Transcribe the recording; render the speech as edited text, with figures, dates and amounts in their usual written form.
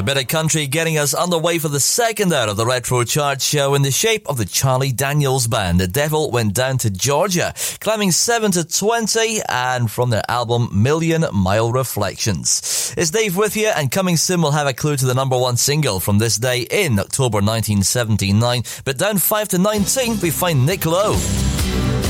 bit of country getting us underway for the second hour of the Retro Chart show in the shape of the Charlie Daniels Band. The Devil Went Down to Georgia, climbing 7 to 20, and from their album Million Mile Reflections. It's Dave with you, and coming soon we'll have a clue to the number one single from this day in October 1979. But down 5 to 19, we find Nick Lowe.